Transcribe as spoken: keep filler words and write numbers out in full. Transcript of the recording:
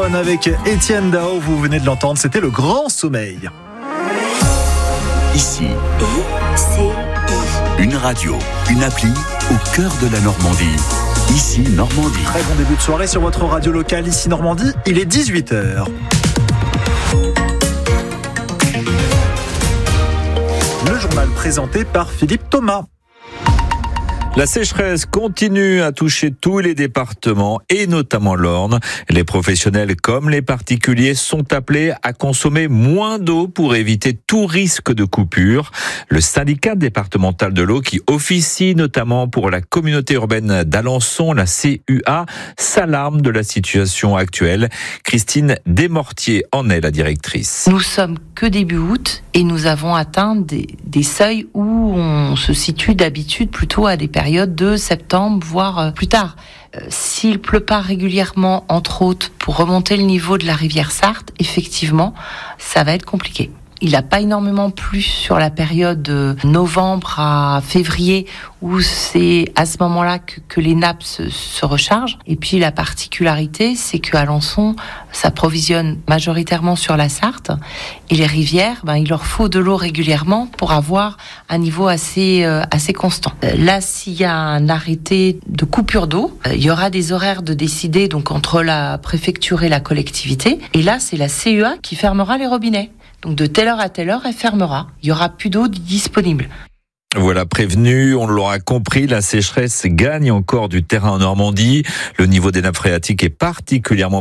Stone avec Étienne Dao, vous venez de l'entendre, c'était Le Grand Sommeil. Ici, I C I. une radio, une appli au cœur de la Normandie. Ici, Normandie. Très bon début de soirée sur votre radio locale, ici Normandie, il est dix-huit heures. Le journal présenté par Philippe Thomas. La sécheresse continue à toucher tous les départements et notamment l'Orne. Les professionnels comme les particuliers sont appelés à consommer moins d'eau pour éviter tout risque de coupure. Le syndicat départemental de l'eau qui officie notamment pour la communauté urbaine d'Alençon, la C U A, s'alarme de la situation actuelle. Christine Desmortiers en est la directrice. Nous sommes que début août et nous avons atteint des, des seuils où on se situe d'habitude plutôt à des périodes de septembre, voire plus tard. Euh, s'il pleut pas régulièrement, entre autres, pour remonter le niveau de la rivière Sarthe, effectivement, ça va être compliqué. Il n'a pas énormément plu sur la période de novembre à février où c'est à ce moment-là que, que les nappes se, se rechargent. Et puis la particularité, c'est qu'à Alençon, s'approvisionne majoritairement sur la Sarthe et les rivières, ben, il leur faut de l'eau régulièrement pour avoir un niveau assez, euh, assez constant. Là, s'il y a un arrêté de coupure d'eau, euh, il y aura des horaires de décider donc entre la préfecture et la collectivité. Et là, c'est la C U A qui fermera les robinets. Donc de telle heure à telle heure, elle fermera. Il y aura plus d'eau disponible. Voilà, prévenu, on l'aura compris, la sécheresse gagne encore du terrain en Normandie. Le niveau des nappes phréatiques est particulièrement